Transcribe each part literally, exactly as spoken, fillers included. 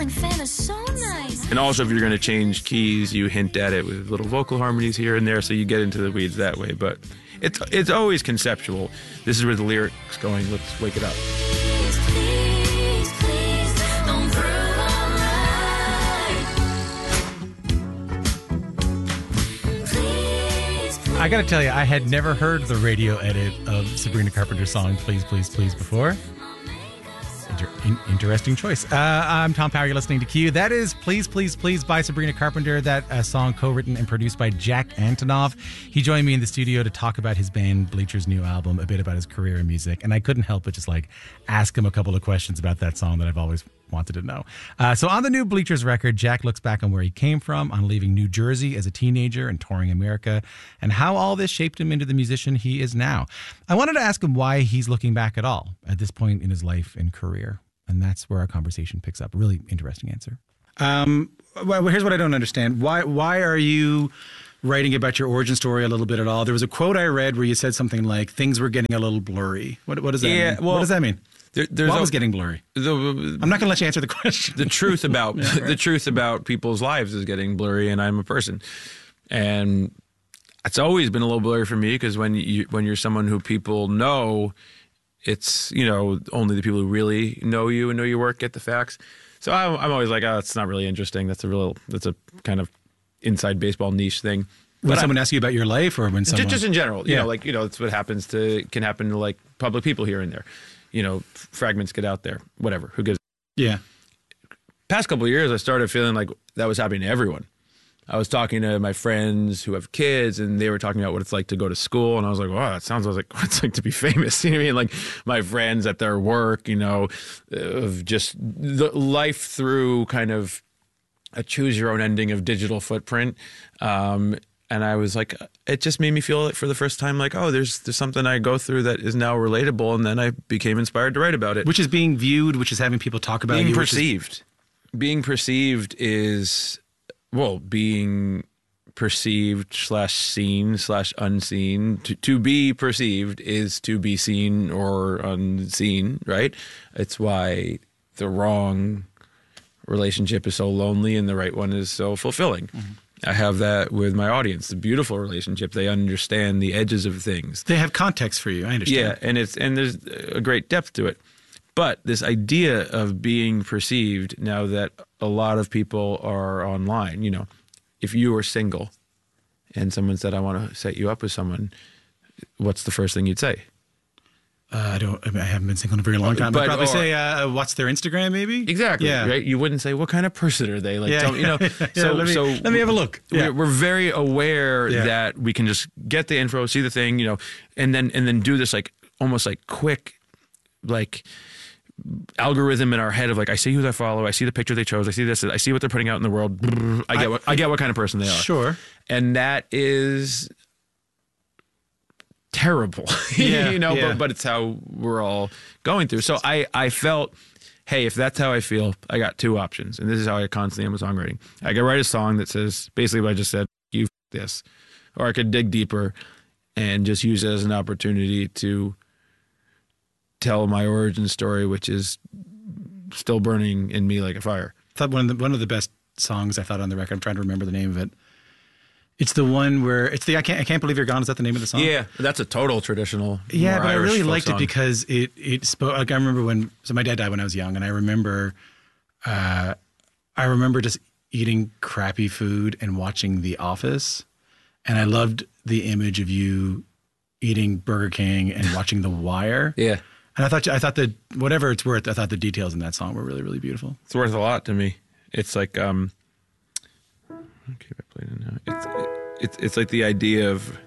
ceiling fan is so nice. And also, if you're going to change keys, you hint at it with little vocal harmonies here and there, so you get into the weeds that way. But it's it's always conceptual. This is where the lyrics going. Let's wake it up. Please, please, please, don't throw all night. Please, please. I got to tell you, I had never heard the radio edit of Sabrina Carpenter's song "Please, Please, Please" before. Inter- in- interesting choice. Uh, I'm Tom Power. You're listening to Q. That is Please, Please, Please by Sabrina Carpenter. That uh, song co-written and produced by Jack Antonoff. He joined me in the studio to talk about his band Bleacher's new album, a bit about his career in music. And I couldn't help but just like ask him a couple of questions about that song that I've always wanted to know. Uh, so on the new Bleachers record, Jack looks back on where he came from, on leaving New Jersey as a teenager and touring America, and how all this shaped him into the musician he is now. I wanted to ask him why he's looking back at all at this point in his life and career. And that's where our conversation picks up. A really interesting answer. Um, well, here's what I don't understand. Why why are you writing about your origin story a little bit at all? There was a quote I read where you said something like, things were getting a little blurry. What, what does that Yeah, mean? well, what does that mean? There, there's what a- was getting blurry? The, I'm not going to let you answer the question. the truth about Yeah, right. the truth about people's lives is getting blurry, and I'm a person, and it's always been a little blurry for me because when you when you're someone who people know, it's, you know, only the people who really know you and know your work get the facts. So I'm, I'm always like, oh, it's not really interesting. That's a real that's a kind of inside baseball niche thing. When But someone I- asks you about your life, or when someone just, just in general, you Yeah. know, like, you know, it's what happens to can happen to like public people here and there. You know, f- fragments get out there, whatever. Who gives? yeah. Past couple of years, I started feeling like that was happening to everyone. I was talking to my friends who have kids, and they were talking about what it's like to go to school, and I was like, wow, that sounds like what it's like to be famous. You know what I mean? Like my friends at their work, you know, of just the life through kind of a choose your own ending of digital footprint. Um, and I was like, it just made me feel like for the first time, like, oh, there's there's something I go through that is now relatable, and then I became inspired to write about it. Which is being viewed, which is having people talk about Being you. which is- perceived. Being perceived is, well, being perceived slash seen slash unseen. To, to be perceived is to be seen or unseen, right? It's why the wrong relationship is so lonely and the right one is so fulfilling. Mm-hmm. I have that with my audience. It's a beautiful relationship. They understand the edges of things. They have context for you. I understand. Yeah, and it's and there's a great depth to it. But this idea of being perceived, now that a lot of people are online, you know, if you were single and someone said, I want to set you up with someone, what's the first thing you'd say? Uh, I don't. I, mean, I haven't been single in a very long time. But- I'd probably or- say, uh, "What's their Instagram?" Maybe. Exactly. Yeah. Right. You wouldn't say, what kind of person are they? Like, Yeah. don't, you know, Yeah, so, let me- so let me have a look. Yeah. We're, we're very aware Yeah. that we can just get the info, see the thing, you know, and then, and then do this like almost like quick, like, algorithm in our head of like, I see who they follow, I see the picture they chose, I see this, I see what they're putting out in the world. I get what I get what kind of person they are. Sure. And that is terrible. Yeah, you know, yeah. but but it's how we're all going through. So I I felt, hey, if that's how I feel, I got two options. And this is how I constantly am with songwriting. I could write a song that says basically what I just said, you f- this. Or I could dig deeper and just use it as an opportunity to tell my origin story, which is still burning in me like a fire. I thought one of the one of the best songs I thought on the record. I'm trying to remember the name of it. It's the one where it's the I can't I can't believe you're gone. Is that the name of the song? Yeah, that's a total traditional. Yeah, more but I Irish really folk liked song. it because it it spoke. Like I remember when so my dad died when I was young, and I remember, uh, I remember just eating crappy food and watching The Office, and I loved the image of you eating Burger King and watching The Wire. Yeah, And I thought I thought that whatever it's worth, I thought the details in that song were really really beautiful. it's worth a lot to me. It's like um. Okay, I played it now. It's it, it's it's like the idea of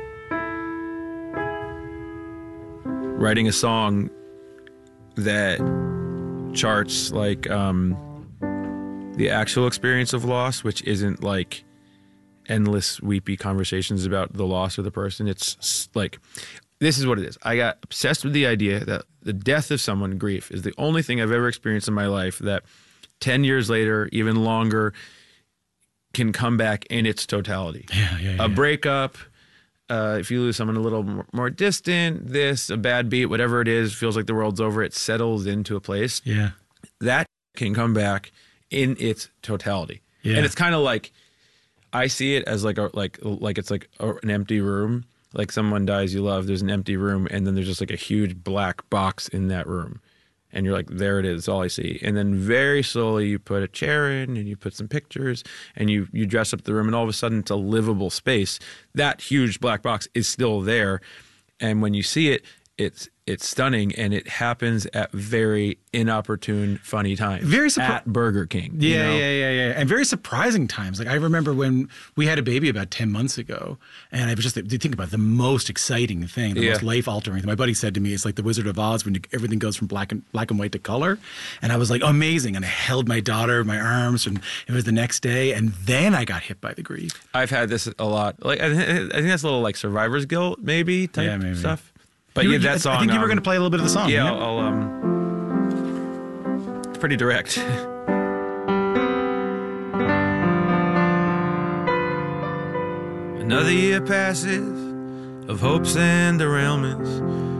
writing a song that charts like um, the actual experience of loss, which isn't like endless weepy conversations about the loss of the person. It's s- like, this is what it is. I got obsessed with the idea that the death of someone, grief, is the only thing I've ever experienced in my life that ten years later, even longer, can come back in its totality. Yeah, yeah, yeah. A breakup, uh, if you lose someone a little more, more distant, this, a bad beat, whatever it is, feels like the world's over, it settles into a place. Yeah. That can come back in its totality. Yeah. And it's kind of like, I see it as like a like like it's like a, an empty room. Like someone dies you love, there's an empty room, and then there's just like a huge black box in that room. And you're like, there it is, all I see. And then very slowly you put a chair in and you put some pictures and you you dress up the room, and all of a sudden it's a livable space. That huge black box is still there. And when you see it, it's it's stunning, and it happens at very inopportune, funny times. Very surpri- at Burger King. Yeah, you know? yeah, yeah, yeah. And very surprising times. Like I remember when we had a baby about ten months ago, and I was just, you think about it, the most exciting thing, the Yeah. most life-altering thing. My buddy said to me, it's like the Wizard of Oz when you, everything goes from black and black and white to color. And I was like, amazing. And I held my daughter in my arms, and it was the next day. And then I got hit by the grief. I've had this a lot. Like I, th- I think that's a little like survivor's guilt, maybe type Yeah, maybe. stuff. But You yeah, were- that song. I think you were um, going to play a little bit of the song. Yeah, weren't you? I'll, um, it's pretty direct. Another year passes of hopes and derailments.